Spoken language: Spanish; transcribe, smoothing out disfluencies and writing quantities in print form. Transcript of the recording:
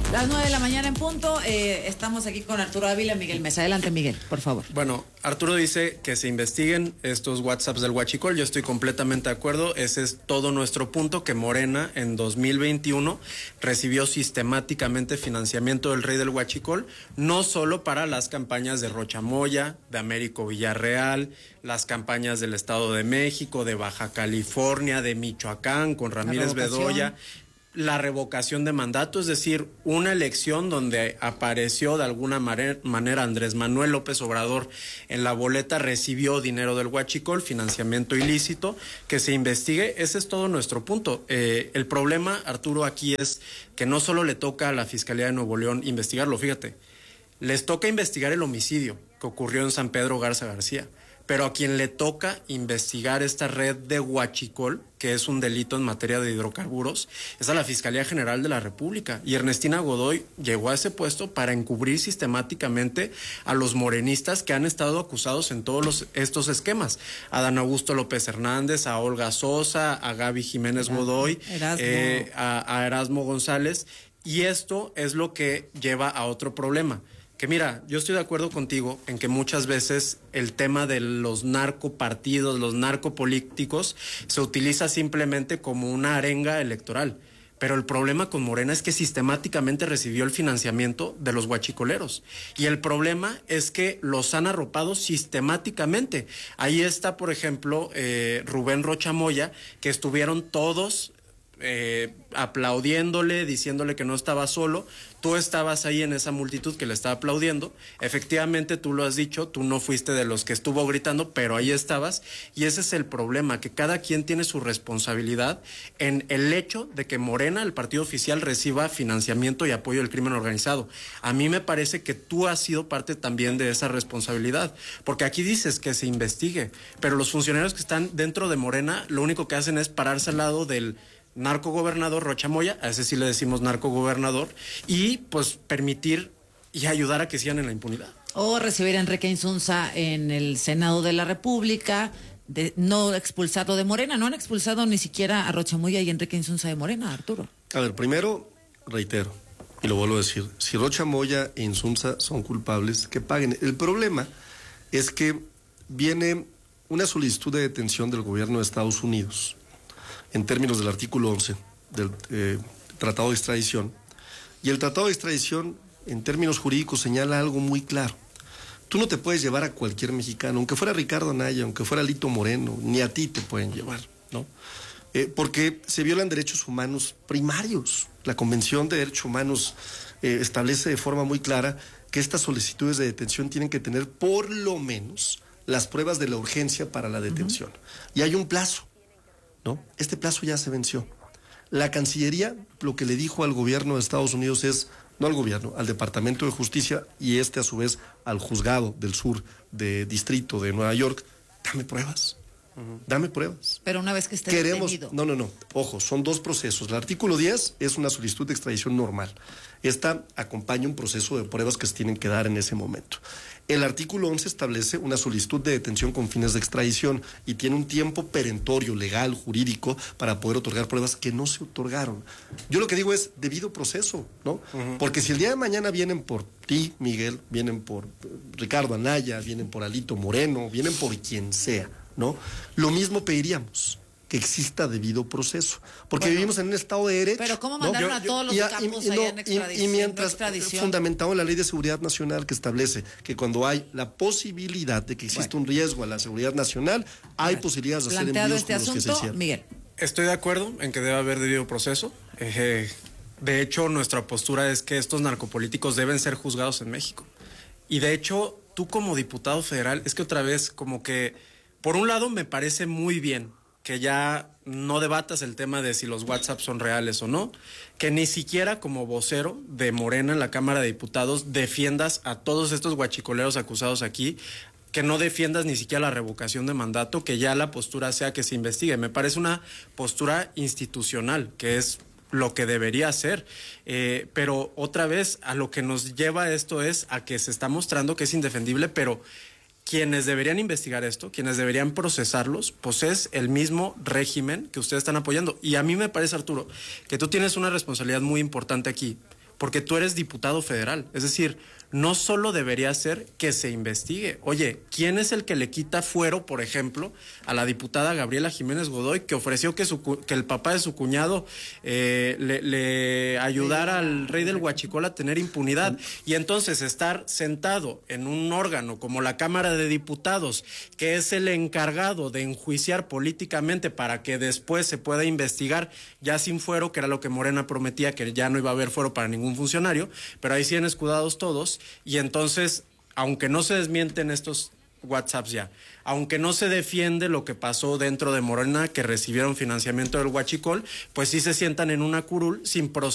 Las 9 de la mañana en punto, estamos aquí con Arturo Ávila, Miguel Mesa. Adelante, Miguel, por favor. Bueno, Arturo dice que se investiguen estos WhatsApps del huachicol. Yo estoy completamente de acuerdo. Ese es todo nuestro punto, que Morena en 2021 recibió sistemáticamente financiamiento del rey del huachicol, no solo para las campañas de Rocha Moya, de Américo Villarreal, las campañas del Estado de México, de Baja California, de Michoacán, con Ramírez Bedoya, la revocación de mandato, es decir, una elección donde apareció de alguna manera Andrés Manuel López Obrador en la boleta, recibió dinero del huachicol, financiamiento ilícito, que se investigue. Ese es todo nuestro punto. El problema, Arturo, aquí es que no solo le toca a la Fiscalía de Nuevo León investigarlo, fíjate, les toca investigar el homicidio que ocurrió en San Pedro Garza García, pero a quien le toca investigar esta red de huachicol, que es un delito en materia de hidrocarburos, es a la Fiscalía General de la República. Y Ernestina Godoy llegó a ese puesto para encubrir sistemáticamente a los morenistas que han estado acusados en todos estos esquemas. A Dan Augusto López Hernández, a Olga Sosa, a Gaby Jiménez Godoy, a Erasmo González. Y esto es lo que lleva a otro problema. Que mira, yo estoy de acuerdo contigo en que muchas veces el tema de los narcopartidos, los narcopolíticos, se utiliza simplemente como una arenga electoral. Pero el problema con Morena es que sistemáticamente recibió el financiamiento de los huachicoleros. Y el problema es que los han arropado sistemáticamente. Ahí está, por ejemplo, Rubén Rocha Moya, que estuvieron todos aplaudiéndole, diciéndole que no estaba solo. Tú estabas ahí en esa multitud que le estaba aplaudiendo. Efectivamente, tú lo has dicho, tú no fuiste de los que estuvo gritando, pero ahí estabas. Y ese es el problema, que cada quien tiene su responsabilidad en el hecho de que Morena, el partido oficial, reciba financiamiento y apoyo del crimen organizado. A mí me parece que tú has sido parte también de esa responsabilidad, porque aquí dices que se investigue, pero los funcionarios que están dentro de Morena lo único que hacen es pararse al lado del narcogobernador Rocha Moya, a ese sí le decimos narcogobernador, y pues permitir y ayudar a que sigan en la impunidad. O recibir a Enrique Insunza en el Senado de la República, no expulsarlo de Morena. No han expulsado ni siquiera a Rocha Moya y Enrique Insunza de Morena, Arturo. A ver, primero, reitero, y lo vuelvo a decir, si Rocha Moya e Insunza son culpables, que paguen. El problema es que viene una solicitud de detención del gobierno de Estados Unidos, en términos del artículo 11 del Tratado de Extradición. Y el Tratado de Extradición, en términos jurídicos, señala algo muy claro. Tú no te puedes llevar a cualquier mexicano, aunque fuera Ricardo Anaya, aunque fuera Lito Moreno, ni a ti te pueden llevar, ¿no? Porque se violan derechos humanos primarios. La Convención de Derechos Humanos establece de forma muy clara que estas solicitudes de detención tienen que tener por lo menos las pruebas de la urgencia para la detención. Y hay un plazo, ¿no? Este plazo ya se venció. La Cancillería lo que le dijo al gobierno de Estados Unidos es, no al gobierno, al Departamento de Justicia y a su vez al juzgado del sur de distrito de Nueva York, dame pruebas. Dame pruebas. Pero una vez que esté detenido. No. Ojo, son dos procesos. El artículo 10 es una solicitud de extradición normal. Esta acompaña un proceso de pruebas que se tienen que dar en ese momento. El artículo 11 establece una solicitud de detención con fines de extradición y tiene un tiempo perentorio, legal, jurídico, para poder otorgar pruebas que no se otorgaron. Yo lo que digo es debido proceso, ¿no? Porque si el día de mañana vienen por ti, Miguel, vienen por Ricardo Anaya, vienen por Alito Moreno, vienen por quien sea, ¿no? Lo mismo pediríamos, que exista debido proceso, porque vivimos en un estado de derecho. Pero ¿cómo mandaron a todos los capos allá en extradición? Y mientras fundamentado en la Ley de Seguridad Nacional, que establece que cuando hay la posibilidad de que exista un riesgo a la seguridad nacional, hay posibilidades de hacer envíos como los que se hicieron. Miguel. Estoy de acuerdo en que debe haber debido proceso. De hecho, nuestra postura es que estos narcopolíticos deben ser juzgados en México. Y de hecho, tú como diputado federal, es que otra vez como que, por un lado me parece muy bien que ya no debatas el tema de si los WhatsApp son reales o no, que ni siquiera como vocero de Morena en la Cámara de Diputados defiendas a todos estos guachicoleros acusados aquí, que no defiendas ni siquiera la revocación de mandato, que ya la postura sea que se investigue. Me parece una postura institucional, que es lo que debería ser, pero otra vez a lo que nos lleva esto es a que se está mostrando que es indefendible, pero quienes deberían investigar esto, quienes deberían procesarlos, pues es el mismo régimen que ustedes están apoyando. Y a mí me parece, Arturo, que tú tienes una responsabilidad muy importante aquí. porque tú eres diputado federal. Es decir, no solo debería ser que se investigue. Oye, ¿quién es el que le quita fuero, por ejemplo, a la diputada Gabriela Jiménez Godoy, que ofreció que el papá de su cuñado le ayudara al rey del Huachicol a tener impunidad? Y entonces estar sentado en un órgano como la Cámara de Diputados, que es el encargado de enjuiciar políticamente para que después se pueda investigar ya sin fuero, que era lo que Morena prometía, que ya no iba a haber fuero para ningún funcionario, pero ahí siguen escudados todos. Y entonces, aunque no se desmienten estos WhatsApps ya, aunque no se defiende lo que pasó dentro de Morena, que recibieron financiamiento del Huachicol, pues sí se sientan en una curul sin proceder